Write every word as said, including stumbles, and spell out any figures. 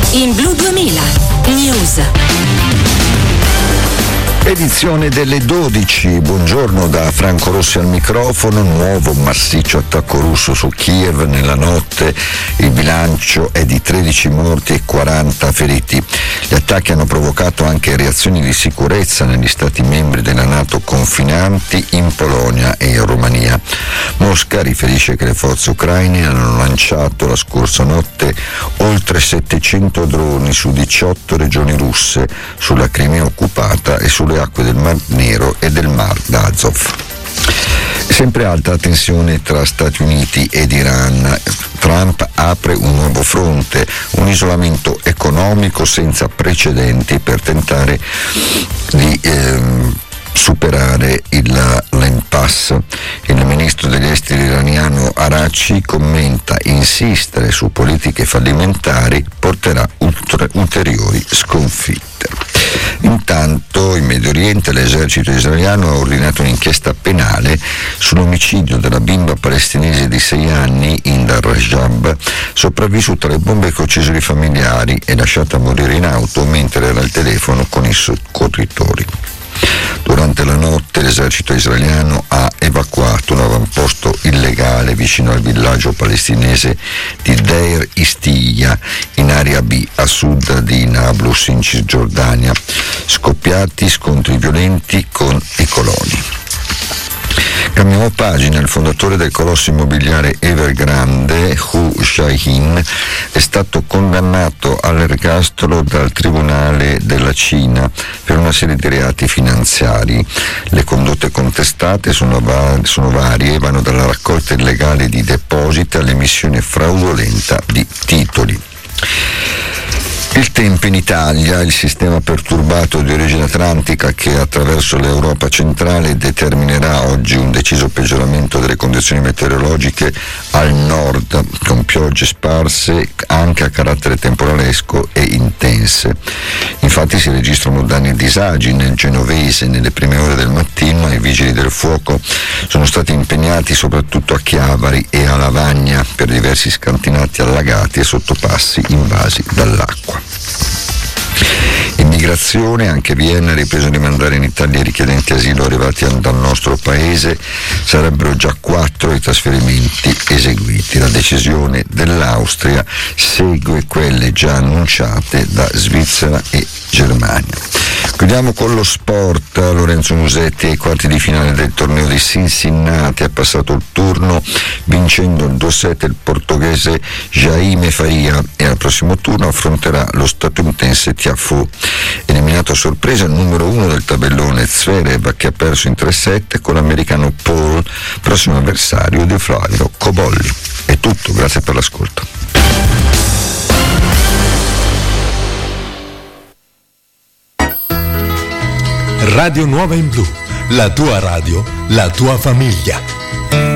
In Blu duemila News. Edizione delle dodici, buongiorno da Franco Rossi al microfono. Nuovo massiccio attacco russo su Kiev nella notte, il bilancio è di tredici morti e quaranta feriti. Gli attacchi hanno provocato anche reazioni di sicurezza negli stati membri della NATO confinanti in Polonia e in Romania. Mosca riferisce che le forze ucraine hanno lanciato la scorsa notte oltre settecento droni su diciotto regioni russe, sulla Crimea occupata e sulle acque del Mar Nero e del Mar d'Azov. Sempre alta la tensione tra Stati Uniti ed Iran. Trump apre un nuovo fronte, un isolamento economico senza precedenti per tentare di ehm, superare il, l'impasse. Il ministro degli esteri iraniano Araghchi commenta: insistere su politiche fallimentari porterà ulter- ulteriori sconfitte. Intanto in Medio Oriente l'esercito israeliano ha ordinato un'inchiesta penale sull'omicidio della bimba palestinese di sei anni, Indar Rajab, sopravvissuta alle bombe che uccisero i familiari e lasciata morire in auto mentre era al telefono con i soccorritori. Durante la notte l'esercito israeliano ha evacuato un avamposto illegale vicino al villaggio palestinese di Deir Istiya, in area B, a sud di Nablus, in Cisgiordania. Scoppiati scontri violenti con i coloni. Cambiamo pagina. Il fondatore del colosso immobiliare Evergrande, Hu Xiaohin, è stato condannato all'ergastolo dal Tribunale della Cina per una serie di reati finanziari. Le condotte contestate sono, va- sono varie e vanno dalla raccolta illegale di depositi all'emissione fraudolenta di titoli. Il tempo in Italia: il sistema perturbato di origine atlantica che attraverso l'Europa centrale determinerà oggi un deciso peggioramento delle condizioni meteorologiche al nord, con piogge sparse anche a carattere temporalesco e intense. Infatti si registrano danni e disagi nel Genovese nelle prime ore del mattino. I vigili del fuoco sono stati impegnati soprattutto a Chiavari e a Lavagna per diversi scantinati allagati e sottopassi invasi dall'acqua. Immigrazione: anche Vienna ha ripreso a rimandare in Italia i richiedenti asilo arrivati dal nostro paese. Sarebbero già quattro i trasferimenti eseguiti. La decisione dell'Austria segue quelle già annunciate da Svizzera e Germania. Chiudiamo con lo sport. Lorenzo Musetti ai quarti di finale del torneo di Cincinnati ha passato il turno vincendo il due a sette il portoghese Jaime Faria e al prossimo turno affronterà lo statunitense Tiafoe. Eliminato a sorpresa il numero uno del tabellone Zverev, che ha perso in tre a sette con l'americano Paul, prossimo avversario di Flavio Cobolli. È tutto, grazie per l'ascolto. Radio Nuova in Blu, la tua radio, la tua famiglia.